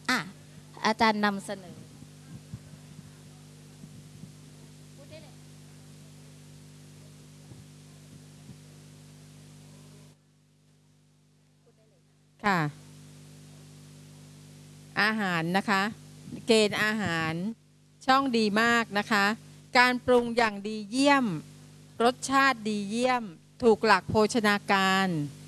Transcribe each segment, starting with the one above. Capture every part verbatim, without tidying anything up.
อ่ะอาจารย์นำเสนอค่ะอาหารนะคะเกณฑ์อาหารช่องดีมากนะคะการปรุงอย่างดีเยี่ยมรสชาติดีเยี่ยมถูกหลักโภชนาการ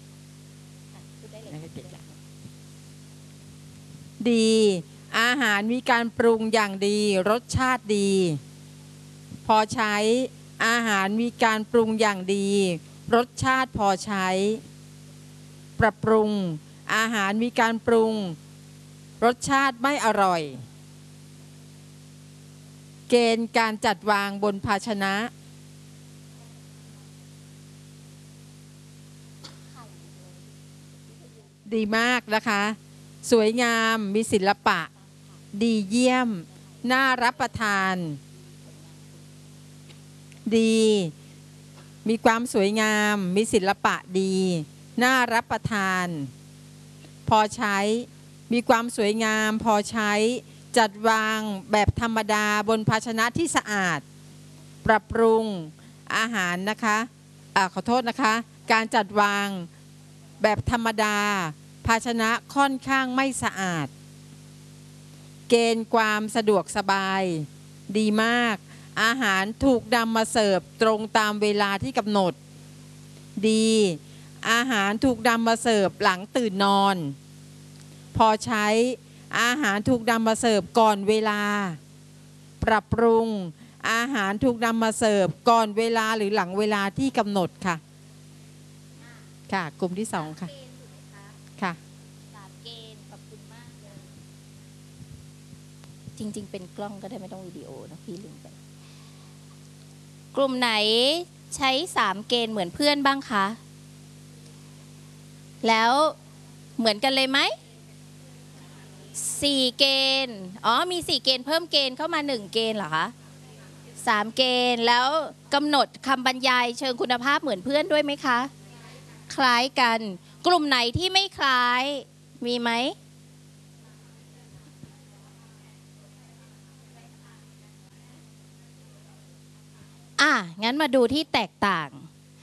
ดีอาหารมีการปรุงอย่างดีรสชาติดีพอใช้อาหารมีการปรุงอย่างดีรสชาติพอใช้ปรับปรุงอาหารมีการปรุงรสชาติไม่อร่อยเกณฑ์การจัดวางบนภาชนะดีมากนะคะสวยงามมีศิลปะดีเยี่ยมน่ารับประทานดีมีความสวยงามมีศิลปะดีน่ารับประทานพอใช้มีความสวยงามพอใช้จัดวางแบบธรรมดาบนภาชนะที่สะอาดปรับปรุงอาหารนะคะอ่าขอโทษนะคะการจัดวางแบบธรรมดาภาชนะค่อนข้างไม่สะอาดเกณฑ์ความสะดวกสบายดีมากอาหารถูกนำมาเสิร์ฟตรงตามเวลาที่กำหนดดีอาหารถูกนำมาเสิร์ฟหลังตื่นนอนพอใช้อาหารถูกนำมาเสิร์ฟก่อนเวลาปรับปรุงอาหารถูกนำมาเสิร์ฟก่อนเวลาหรือหลังเวลาที่กำหนดค่ะค่ะกลุ่มที่สองค่ะค่ะสามเกณฑ์ขอบคุณมากเลยจริงๆเป็นกล้องก็ได้ไม่ต้องวิดีโอนะพี่ลืมไปกลุ่มไหนใช้สามเกณฑ์เหมือนเพื่อนบ้างคะแล้วเหมือนกันเลยไหมสี่เกณฑ์อ๋อมีสี่เกณฑ์เพิ่มเกณฑ์เข้ามาหนึ่งเกณฑ์เหรอคะสามเกณฑ์แล้วกำหนดคำบรรยายเชิงคุณภาพเหมือนเพื่อนด้วยไหมคะคล้ายกันกลุ่มไหนที่ไม่คล้ายมีไหมอ่ะงั้นมาดูที่แตกต่าง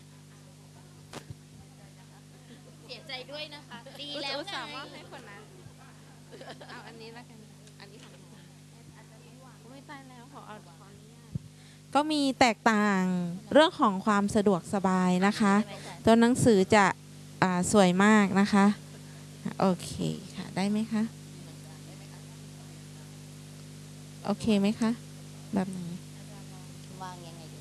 เสียใจด้วยนะคะดีแล้วไงให้คนนั้นเอาอันนี้แล้วกันอันนี้ของหนูไม่ตายแล้วขอเอาขออนุญาตก็มีแตกต่างเรื่องของความสะดวกสบายนะคะตัวหนังสือจะสวยมากนะคะโอเคค่ะได้ไหมคะโอเคไหมคะแบบนี้วางยังไงดี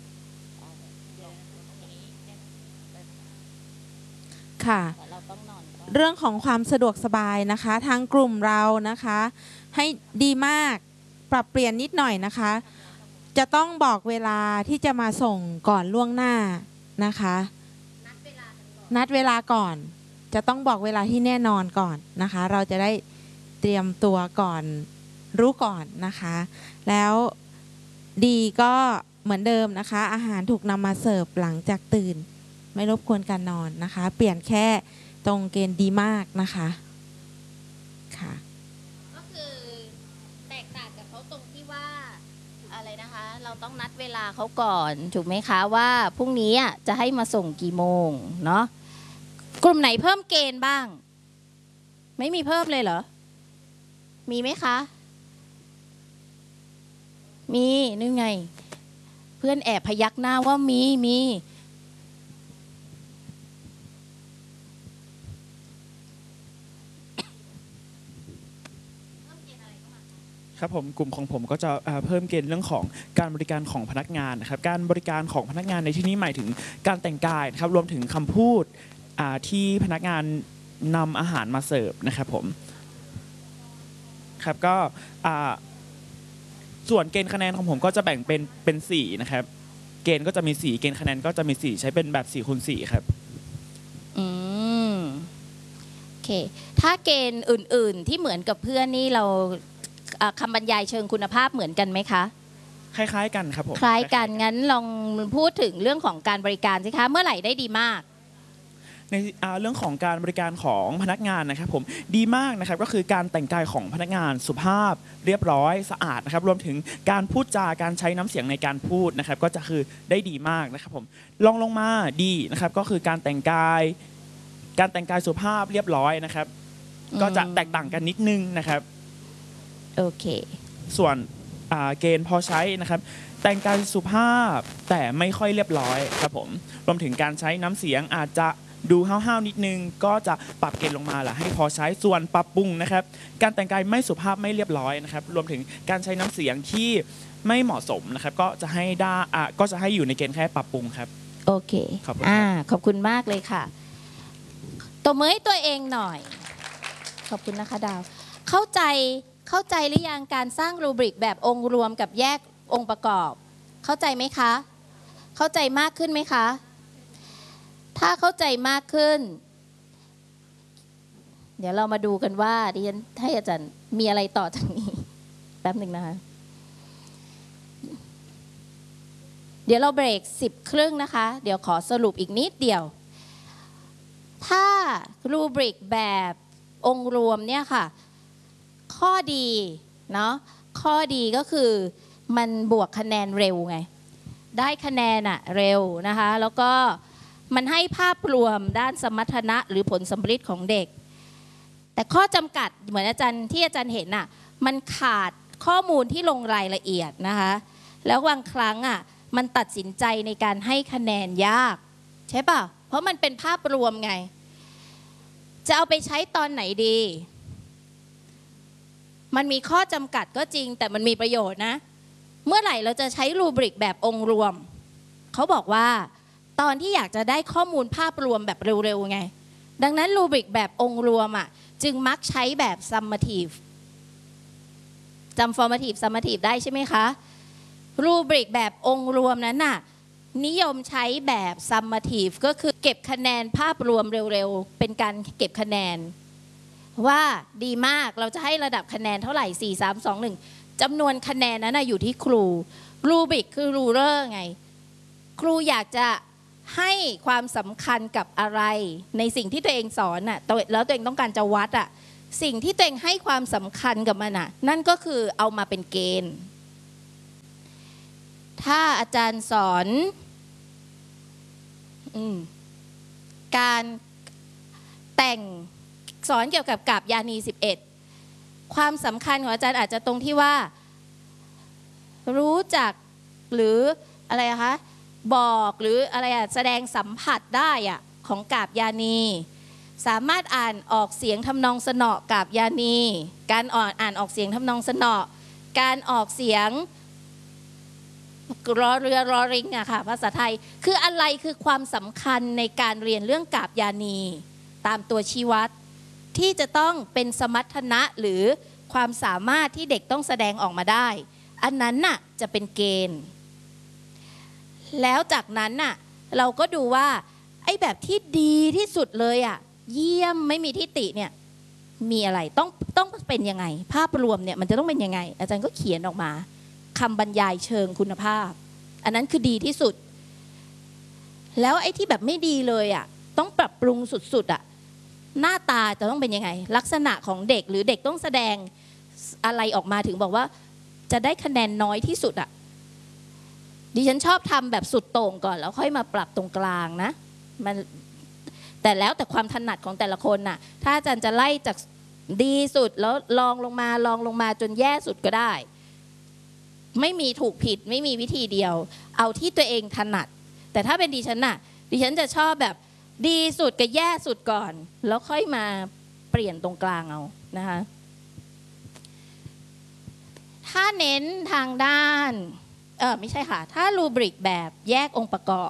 ค่ะเรื่องของความสะดวกสบายนะคะทางกลุ่มเรานะคะให้ดีมากปรับเปลี่ยนนิดหน่อยนะคะจะต้องบอกเวลาที่จะมาส่งก่อนล่วงหน้านะคะนัดเวลาก่อนจะต้องบอกเวลาที่แน่นอนก่อนนะคะเราจะได้เตรียมตัวก่อนรู้ก่อนนะคะแล้วดีก็เหมือนเดิมนะคะอาหารถูกนำมาเสิร์ฟหลังจากตื่นไม่รบกวนการนอนนะคะเปลี่ยนแค่ตรงเกณฑ์ดีมากนะคะค่ะก็คือแตกต่างกับเขาตรงที่ว่าอะไรนะคะเราต้องนัดเวลาเขาก่อนถูกไหมคะว่าพรุ่งนี้จะให้มาส่งกี่โมงเนาะกลุ่มไหนเพิ่มเกณฑ์บ้างไม่มีเพิ่มเลยเหรอมีไหมคะมีนี่ไงเพื่อนแอบพยักหน้าว่ามีมีครับผมกลุ่มของผมก็จะเพิ่มเกณฑ์เรื่องของการบริการของพนักงานนะครับการบริการของพนักงานในที่นี้หมายถึงการแต่งกายนะครับรวมถึงคำพูดที่พนักงานนำอาหารมาเสิร์ฟนะครับผมครับก็ส่วนเกณฑ์คะแนนของผมก็จะแบ่งเป็นเป็นสี่นะครับเกณฑ์ก็จะมีสี่เกณฑ์คะแนนก็จะมีสี่ใช้เป็นแบบสี่คูณสี่ครับอืมโอเคถ้าเกณฑ์อื่นๆที่เหมือนกับเพื่อนนี่เราคำบรรยายเชิงคุณภาพเหมือนกันไหมคะคล้ายๆกันครับผมคล้ายกันงั้นลองพูดถึงเรื่องของการบริการสิคะเมื่อไหร่ได้ดีมากในอ่าเรื่องของการบริการของพนักงานนะครับผมดีมากนะครับก็คือการแต่งกายของพนักงานสุภาพเรียบร้อยสะอาดนะครับรวมถึงการพูดจาการใช้น้ำเสียงในการพูดนะครับก็จะคือได้ดีมากนะครับผมลองลงมาดีนะครับก็คือการแต่งกายการแต่งกายสุภาพเรียบร้อยนะครับก็จะแตกต่างกันนิดนึงนะครับโอเคส่วนอ่าเกณฑ์พอใช้นะครับแต่งกายสุภาพแต่ไม่ค่อยเรียบร้อยครับผมรวมถึงการใช้น้ำเสียงอาจจะดูห้าวๆนิดนึงก็จะปรับเกณฑ์ลงมาแหละให้พอใช้ส่วนปรับปรุงนะครับการแต่งกายไม่สุภาพไม่เรียบร้อยนะครับรวมถึงการใช้น้ำเสียงที่ไม่เหมาะสมนะครับก็จะให้ได้อ่าก็จะให้อยู่ในเกณฑ์แค่ปรับปรุงครับโอเคขอบคุณครับอ่าขอบคุณมากเลยค่ะตบมือให้ตัวเองหน่อย ขอบคุณนะคะดาว เข้าใจเข้าใจหรือยังการสร้างรูบริกแบบองค์รวมกับแยกองค์ประกอบ เข้าใจไหมคะ เข้าใจมากขึ้นไหมคะ ถ้าเข้าใจมากขึ้น เดี๋ยวเรามาดูกันว่าดิฉันให้อาจารย์มีอะไรต่อจากนี้ แป๊บหนึ่งนะคะ เดี๋ยวเราเบรกสิบครึ่งนะคะ เดี๋ยวขอสรุปอีกนิดเดียว ถ้ารูบริกแบบองค์รวมเนี่ยค่ะ ข้อดีเนาะข้อดีก็คือมันบวกคะแนนเร็วไง ได้คะแนนอะเร็วนะคะ แล้วก็มันให้ภาพรวมด้านสมรรถนะหรือผลสัมฤทธิ์ของเด็ก แต่ข้อจำกัดเหมือนอาจารย์ที่อาจารย์เห็นอะมันขาดข้อมูลที่ลงรายละเอียดนะคะ แล้วบางครั้งอะมันตัดสินใจในการให้คะแนนยากใช่ป่ะเพราะมันเป็นภาพรวมไง จะเอาไปใช้ตอนไหนดี มันมีข้อจำกัดก็จริงแต่มันมีประโยชน์นะ เมื่อไหร่เราจะใช้รูบริกแบบองค์รวม เขาบอกว่าตอนที่อยากจะได้ข้อมูลภาพรวมแบบเร็วๆไง ดังนั้นรูบริกแบบองค์รวมอ่ะจึงมักใช้แบบ summative จำ formative summative ได้ใช่ไหมคะรูบริกแบบองค์รวมนั้นน่ะนิยมใช้แบบ summative ก็คือเก็บคะแนนภาพรวมเร็วๆเป็นการเก็บคะแนนว่าดีมากเราจะให้ระดับคะแนนเท่าไหร่สี่ สาม สอง หนึ่งจำนวนคะแนนนั้นอยู่ที่ครูรูบริกคือรูเลอร์ไงครูอยากจะให้ความสำคัญกับอะไรในสิ่งที่ตัวเองสอนน่ะแล้วตัวเองต้องการจะวัดอ่ะสิ่งที่ตัวเองให้ความสำคัญกับมันน่ะนั่นก็คือเอามาเป็นเกณฑ์ถ้าอาจารย์สอนอการแต่งสอนเกี่ยวกับกาบยานีสิบเอ็ดความสำคัญของอาจารย์อาจจะตรงที่ว่ารู้จักหรืออะไรคะบอกหรืออะไรอะแสดงสัมผัสได้อะของกาบยานีสามารถอ่านออกเสียงทำนองสนอกาบยานีการอ่านอ่านออกเสียงทำนองสนอการออกเสียงรอเรือรอริงอะค่ะภาษาไทยคืออะไรคือความสำคัญในการเรียนเรื่องกาบยานีตามตัวชี้วัดที่จะต้องเป็นสมรรถนะหรือความสามารถที่เด็กต้องแสดงออกมาได้อันนั้นน่ะจะเป็นเกณฑ์แล้วจากนั้นน่ะเราก็ดูว่าไอ้แบบที่ดีที่สุดเลยอ่ะเยี่ยมไม่มีที่ติเนี่ยมีอะไรต้องต้องเป็นยังไงภาพรวมเนี่ยมันจะต้องเป็นยังไงอาจารย์ก็เขียนออกมาคำบรรยายเชิงคุณภาพอันนั้นคือดีที่สุดแล้วไอ้ที่แบบไม่ดีเลยอ่ะต้องปรับปรุงสุดๆอ่ะหน้าตาจะต้องเป็นยังไงลักษณะของเด็กหรือเด็กต้องแสดงอะไรออกมาถึงบอกว่าจะได้คะแนนน้อยที่สุดอ่ะดิฉันชอบทำแบบสุดโต่งก่อนแล้วค่อยมาปรับตรงกลางนะมันแต่แล้วแต่ความถนัดของแต่ละคนน่ะถ้าอาจารย์จะไล่จากดีสุดแล้วลองลงมาลองลงมาจนแย่สุดก็ได้ไม่มีถูกผิดไม่มีวิธีเดียวเอาที่ตัวเองถนัดแต่ถ้าเป็นดิฉันน่ะดิฉันจะชอบแบบดีสุดกับแย่สุดก่อนแล้วค่อยมาเปลี่ยนตรงกลางเอานะคะถ้าเน้นทางด้านเออไม่ใช่ค่ะถ้ารูบริกแบบแยกองค์ประกอบ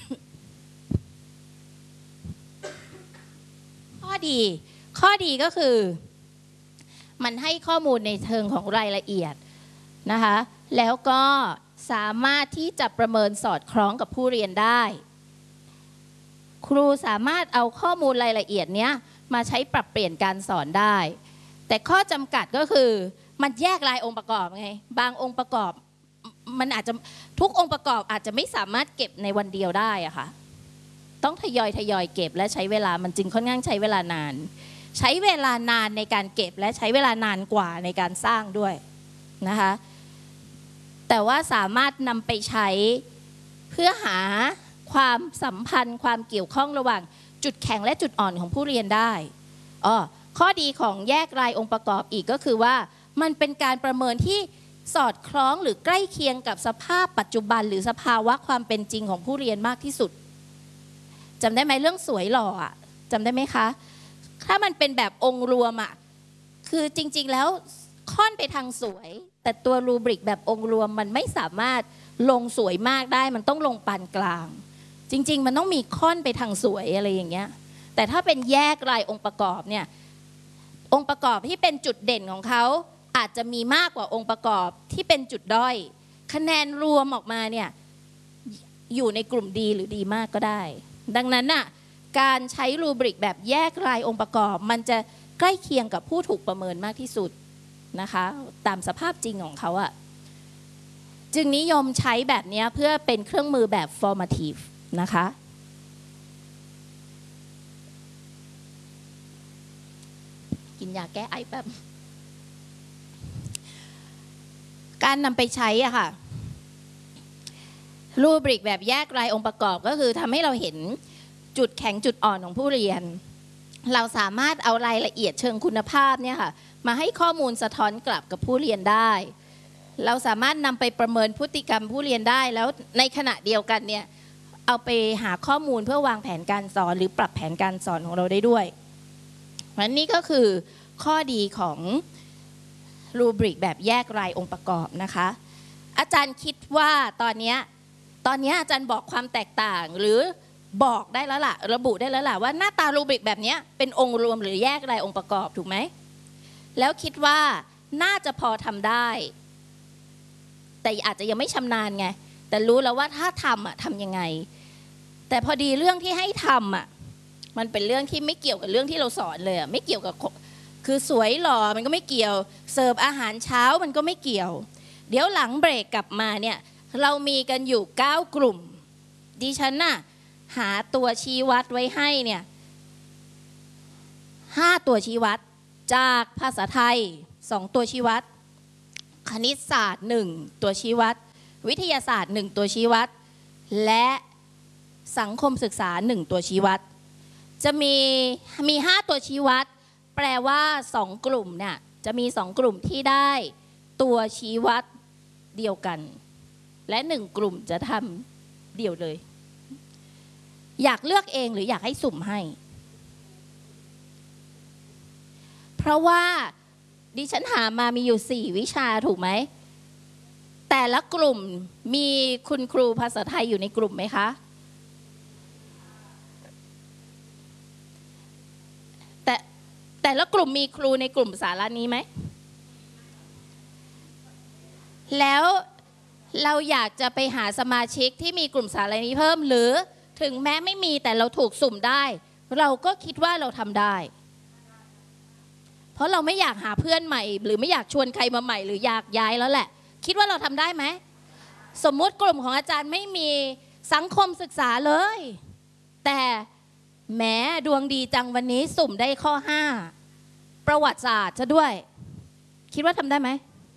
ข้อดีข้อดีก็คือมันให้ข้อมูลในเชิงของรายละเอียดนะคะแล้วก็สามารถที่จะประเมินสอดคล้องกับผู้เรียนได้ครูสามารถเอาข้อมูลรายละเอียดเนี้ยมาใช้ปรับเปลี่ยนการสอนได้แต่ข้อจำกัดก็คือมันแยกรายองค์ประกอบไงบางองค์ประกอบมันอาจจะทุกองค์ประกอบอาจจะไม่สามารถเก็บในวันเดียวได้อะค่ะต้องทยอยทยอยเก็บและใช้เวลามันจึงค่อนข้างใช้เวลานาน ใช้เวลานานในการเก็บและใช้เวลานานกว่าในการสร้างด้วยนะคะแต่ว่าสามารถนำไปใช้เพื่อหาความสัมพันธ์ความเกี่ยวข้องระหว่างจุดแข็งและจุดอ่อนของผู้เรียนได้อ๋อข้อดีของแยกรายองค์ประกอบอีกก็คือว่ามันเป็นการประเมินที่สอดคล้องหรือใกล้เคียงกับสภาพปัจจุบันหรือสภาวะความเป็นจริงของผู้เรียนมากที่สุดจำได้ไหมเรื่องสวยหล่ออะจำได้ไหมคะถ้ามันเป็นแบบองค์รวมอะคือจริงๆแล้วค่อนไปทางสวยแต่ตัวรูบริกแบบองค์รวมมันไม่สามารถลงสวยมากได้มันต้องลงปานกลางจริงๆมันต้องมีค่อนไปทางสวยอะไรอย่างเงี้ยแต่ถ้าเป็นแยกรายองค์ประกอบเนี่ยองค์ประกอบที่เป็นจุดเด่นของเขาอาจจะมีมากกว่าองค์ประกอบที่เป็นจุดด้อยคะแนนรวมออกมาเนี่ยอยู่ในกลุ่มดีหรือดีมากก็ได้ดังนั้นน่ะการใช้รูบริกแบบแยกรายองค์ประกอบมันจะใกล้เคียงกับผู้ถูกประเมินมากที่สุดนะคะตามสภาพจริงของเขาอะจึงนิยมใช้แบบนี้เพื่อเป็นเครื่องมือแบบ formative นะคะกินยาแก้ไอแบบการนำไปใช้อะค่ะรูบริกแบบแยกรายองค์ประกอบก็คือทำให้เราเห็นจุดแข็งจุดอ่อนของผู้เรียนเราสามารถเอารายละเอียดเชิงคุณภาพเนี่ยค่ะมาให้ข้อมูลสะท้อนกลับกับผู้เรียนได้เราสามารถนำไปประเมินพฤติกรรมผู้เรียนได้แล้วในขณะเดียวกันเนี่ยเอาไปหาข้อมูลเพื่อวางแผนการสอนหรือปรับแผนการสอนของเราได้ด้วยอันนี้ก็คือข้อดีของรูบริกแบบแยกรายองค์ประกอบนะคะอาจารย์คิดว่าตอนนี้ตอนนี้อาจารย์บอกความแตกต่างหรือบอกได้แล้วล่ะระบุได้แล้วล่ะว่าหน้าตารูบริกแบบนี้เป็นองค์รวมหรือแยกรายองค์ประกอบถูกไหมแล้วคิดว่าน่าจะพอทำได้แต่อาจจะยังไม่ชำนาญไงแต่รู้แล้วว่าถ้าทำอ่ะทำยังไงแต่พอดีเรื่องที่ให้ทำอ่ะมันเป็นเรื่องที่ไม่เกี่ยวกับเรื่องที่เราสอนเลยอ่ะไม่เกี่ยวกับคือสวยหล่อมันก็ไม่เกี่ยวเสิร์ฟอาหารเช้ามันก็ไม่เกี่ยวเดี๋ยวหลังเบรกกลับมาเนี่ยเรามีกันอยู่เก้ากลุ่มดิฉันน่ะหาตัวชี้วัดไว้ให้เนี่ยห้าตัวชี้วัดจากภาษาไทยสองตัวชี้วัดคณิตศาสตร์หนึ่งตัวชี้วัดวิทยาศาสตร์หนึ่งตัวชี้วัดและสังคมศึกษาหนึ่งตัวชี้วัดจะมีมีห้าตัวชี้วัดแปลว่าสองกลุ่มเนี่ยจะมีสองกลุ่มที่ได้ตัวชี้วัดเดียวกันและหนึ่งกลุ่มจะทำเดี่ยวเลยอยากเลือกเองหรืออยากให้สุ่มให้เพราะว่าดิฉันหามามีอยู่สี่วิชาถูกไหมแต่ละกลุ่มมีคุณครูภาษาไทยอยู่ในกลุ่มไหมคะแต่แต่ละกลุ่มมีครูในกลุ่มสาระนี้ไหมแล้วเราอยากจะไปหาสมาชิกที่มีกลุ่มสาระนี้เพิ่มหรือถึงแม้ไม่มีแต่เราถูกสุ่มได้เราก็คิดว่าเราทำได้เพราะเราไม่อยากหาเพื่อนใหม่หรือไม่อยากชวนใครมาใหม่หรืออยากย้ายแล้วแหละคิดว่าเราทำได้ไหมสมมุติกลุ่มของอาจารย์ไม่มีสังคมศึกษาเลยแต่แหมดวงดีจังวันนี้สุ่มได้ข้อห้าประวัติศาสตร์ซะด้วยคิดว่าทำได้ไหม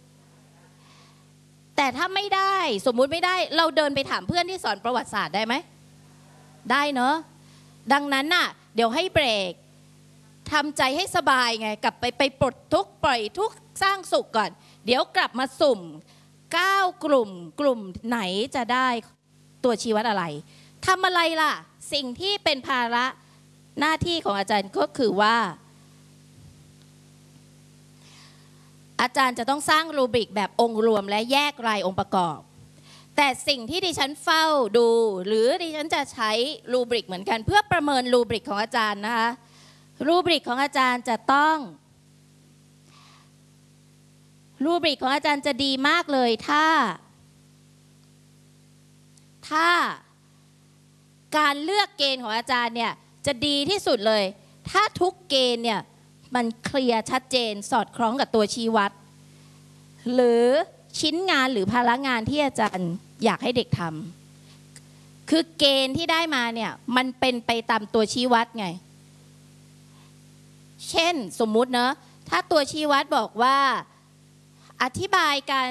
แต่ถ้าไม่ได้สมมุติไม่ได้เราเดินไปถามเพื่อนที่สอนประวัติศาสตร์ได้ไหมได้เนอะดังนั้นน่ะเดี๋ยวให้เบรกทำใจให้สบายไงกลับไปไปปลดทุกข์ปล่อยทุกข์สร้างสุขก่อนเดี๋ยวกลับมาสุ่มเก้ากลุ่มกลุ่มไหนจะได้ตัวชี้วัดอะไรทำอะไรล่ะสิ่งที่เป็นภาระหน้าที่ของอาจารย์ก็คือว่าอาจารย์จะต้องสร้างรูบริกแบบองค์รวมและแยกรายองค์ประกอบแต่สิ่งที่ดิฉันเฝ้าดูหรือดิฉันจะใช้รูบริกเหมือนกันเพื่อประเมินรูบริกของอาจารย์นะคะรูบริกของอาจารย์จะต้องรูบริกของอาจารย์จะดีมากเลยถ้าถ้าการเลือกเกณฑ์ของอาจารย์เนี่ยจะดีที่สุดเลยถ้าทุกเกณฑ์เนี่ยมันเคลียร์ชัดเจนสอดคล้องกับตัวชี้วัดหรือชิ้นงานหรือภาระงานที่อาจารย์อยากให้เด็กทคือเกณฑ์ที่ได้มาเนี่ยมันเป็นไปตามตัวชี้วัดไง เช่นสมมุติเนอะถ้าตัวชี้วัดบอกว่าอธิบายการ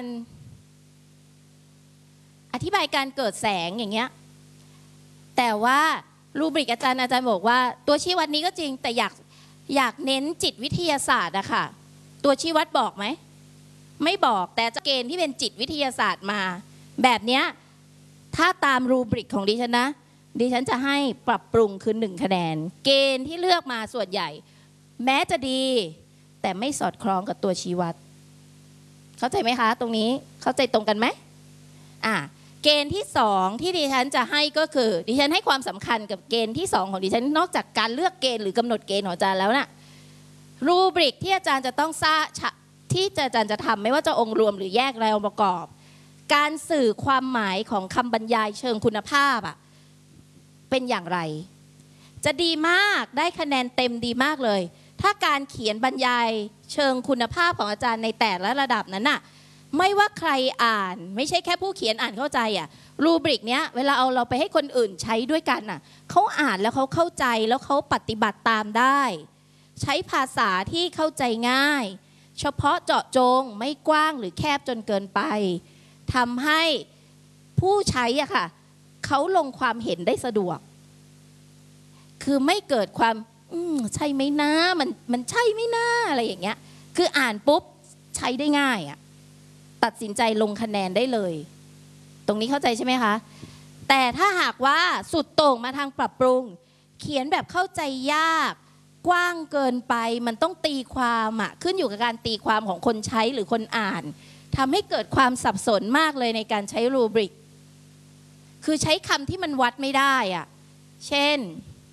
อธิบายการเกิดแสงอย่างเงี้ยแต่ว่ารูบริกอาจารย์อาจารย์บอกว่าตัวชี้วัดนี้ก็จริงแต่อยากอยากเน้นจิตวิทยาศาสตร์อะค่ะตัวชี้วัดบอกไหมไม่บอกแต่จะเกณฑ์ที่เป็นจิตวิทยาศาสตร์มาแบบเนี้ยถ้าตามรูบริกของดิฉันนะดิฉันจะให้ปรับปรุงคือหนึ่งคะแนนเกณฑ์ที่เลือกมาส่วนใหญ่แม้จะดีแต่ไม่สอดคล้องกับตัวชี้วัดเข้าใจไหมคะตรงนี้เข้าใจตรงกันไหมอ่ะเกณฑ์ที่สองที่ดิฉันจะให้ก็คือดิฉันให้ความสำคัญกับเกณฑ์ที่สองของดิฉันนอกจากการเลือกเกณฑ์หรือกำหนดเกณฑ์ของอาจารย์แล้วน่ะรูบริกที่อาจารย์จะต้องทราบที่อาจารย์จะทำไม่ว่าจะองค์รวมหรือแยกรายองค์ประกอบการสื่อความหมายของคำบรรยายเชิงคุณภาพอ่ะเป็นอย่างไรจะดีมากได้คะแนนเต็มดีมากเลยถ้าการเขียนบรรยายเชิงคุณภาพของอาจารย์ในแต่ละระดับนั้นน่ะไม่ว่าใครอ่านไม่ใช่แค่ผู้เขียนอ่านเข้าใจอ่ะรูบริกเนี้ยเวลาเอาเราไปให้คนอื่นใช้ด้วยกันน่ะเขาอ่านแล้วเขาเข้าใจแล้วเขาปฏิบัติตามได้ใช้ภาษาที่เข้าใจง่ายเฉพาะเจาะจงไม่กว้างหรือแคบจนเกินไปทำให้ผู้ใช้อ่ะค่ะเขาลงความเห็นได้สะดวกคือไม่เกิดความอืมใช่ไหมนะมันมันใช่ไหมนะอะไรอย่างเงี้ยคืออ่านปุ๊บใช้ได้ง่ายอ่ะตัดสินใจลงคะแนนได้เลยตรงนี้เข้าใจใช่ไหมคะแต่ถ้าหากว่าสุดโต่งมาทางปรับปรุงเขียนแบบเข้าใจยากกว้างเกินไปมันต้องตีความอ่ะขึ้นอยู่กับการตีความของคนใช้หรือคนอ่านทำให้เกิดความสับสนมากเลยในการใช้รูบริกคือใช้คำที่มันวัดไม่ได้อ่ะเช่น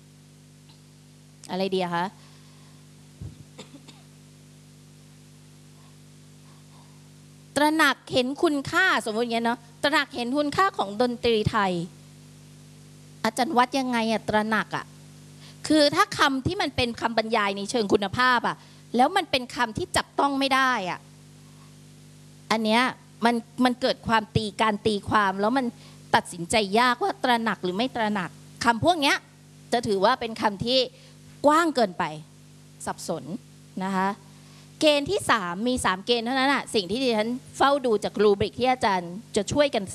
อะไรดีอะคะตระหนักเห็นคุณค่าสมมติอย่างนี้เนาะตระหนักเห็นคุณค่าของดนตรีไทยอาจารย์วัดยังไงอะตระหนักอะคือถ้าคำที่มันเป็นคำบรรยายในเชิงคุณภาพอะแล้วมันเป็นคำที่จับต้องไม่ได้อะอันเนี้ยมันมันเกิดความตีการตีความแล้วมันตัดสินใจยากว่าตระหนักหรือไม่ตระหนักคำพวกเนี้ยจะถือว่าเป็นคำที่กว้างเกินไปสับสนนะคะเกณฑ์ที่สามมีสามเกณฑ์เท่านั้นอะสิ่งที่ดิฉันเฝ้าดูจากรูบริกที่อาจารย์จะช่วยกัน